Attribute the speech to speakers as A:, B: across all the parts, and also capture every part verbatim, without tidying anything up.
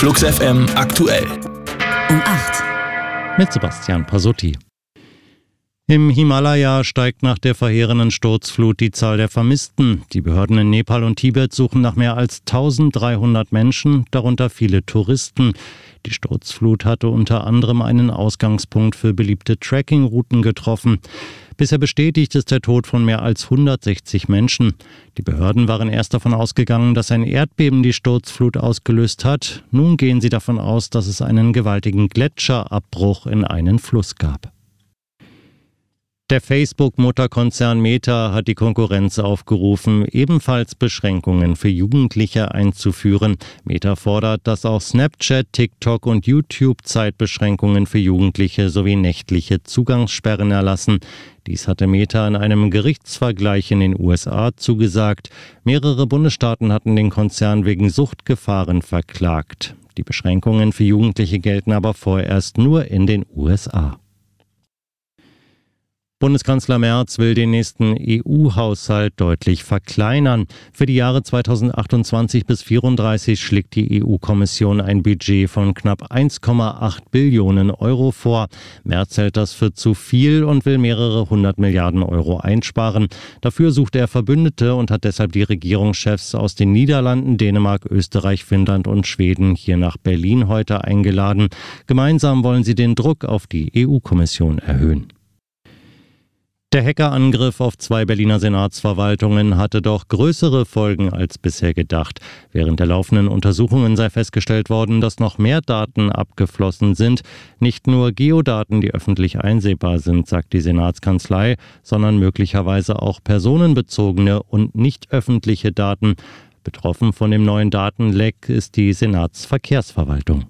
A: Flux F M aktuell.
B: Um acht.
C: Mit Sebastian Pasotti. Im Himalaya steigt nach der verheerenden Sturzflut die Zahl der Vermissten. Die Behörden in Nepal und Tibet suchen nach mehr als eintausenddreihundert Menschen, darunter viele Touristen. Die Sturzflut hatte unter anderem einen Ausgangspunkt für beliebte Trekkingrouten getroffen. Bisher bestätigt ist der Tod von mehr als hundertsechzig Menschen. Die Behörden waren erst davon ausgegangen, dass ein Erdbeben die Sturzflut ausgelöst hat. Nun gehen sie davon aus, dass es einen gewaltigen Gletscherabbruch in einen Fluss gab. Der Facebook-Mutterkonzern Meta hat die Konkurrenz aufgerufen, ebenfalls Beschränkungen für Jugendliche einzuführen. Meta fordert, dass auch Snapchat, TikTok und YouTube Zeitbeschränkungen für Jugendliche sowie nächtliche Zugangssperren erlassen. Dies hatte Meta in einem Gerichtsvergleich in den U S A zugesagt. Mehrere Bundesstaaten hatten den Konzern wegen Suchtgefahren verklagt. Die Beschränkungen für Jugendliche gelten aber vorerst nur in den U S A. Bundeskanzler Merz will den nächsten E U-Haushalt deutlich verkleinern. Für die Jahre zweitausendachtundzwanzig bis zweitausendvierunddreißig schlägt die E U-Kommission ein Budget von knapp eins Komma acht Billionen Euro vor. Merz hält das für zu viel und will mehrere hundert Milliarden Euro einsparen. Dafür sucht er Verbündete und hat deshalb die Regierungschefs aus den Niederlanden, Dänemark, Österreich, Finnland und Schweden hier nach Berlin heute eingeladen. Gemeinsam wollen sie den Druck auf die E U-Kommission erhöhen. Der Hackerangriff auf zwei Berliner Senatsverwaltungen hatte doch größere Folgen als bisher gedacht. Während der laufenden Untersuchungen sei festgestellt worden, dass noch mehr Daten abgeflossen sind. Nicht nur Geodaten, die öffentlich einsehbar sind, sagt die Senatskanzlei, sondern möglicherweise auch personenbezogene und nicht öffentliche Daten. Betroffen von dem neuen Datenleck ist die Senatsverkehrsverwaltung.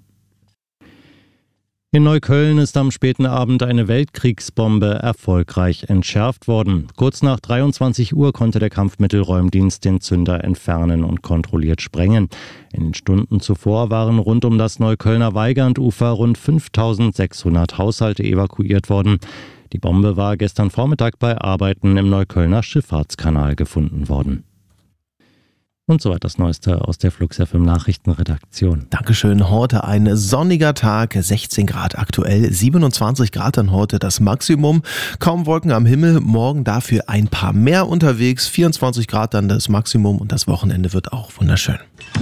C: In Neukölln ist am späten Abend eine Weltkriegsbombe erfolgreich entschärft worden. Kurz nach dreiundzwanzig Uhr konnte der Kampfmittelräumdienst den Zünder entfernen und kontrolliert sprengen. In den Stunden zuvor waren rund um das Neuköllner Weigandufer rund fünftausendsechshundert Haushalte evakuiert worden. Die Bombe war gestern Vormittag bei Arbeiten im Neuköllner Schifffahrtskanal gefunden worden. Und soweit das Neueste aus der Flux F M Nachrichtenredaktion.
D: Dankeschön. Heute ein sonniger Tag, sechzehn Grad aktuell, siebenundzwanzig Grad dann heute das Maximum. Kaum Wolken am Himmel, morgen dafür ein paar mehr unterwegs, vierundzwanzig Grad dann das Maximum und das Wochenende wird auch wunderschön.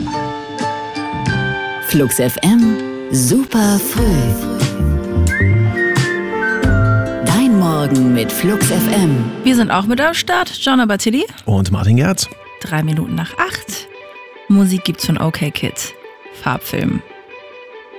B: Flux F M, super früh. Dein Morgen mit Flux F M.
E: Wir sind auch mit am Start. Gianna Battilli
D: und Martin Gerz.
E: Drei Minuten nach acht. Musik gibt's von OK Kid. Farbfilm.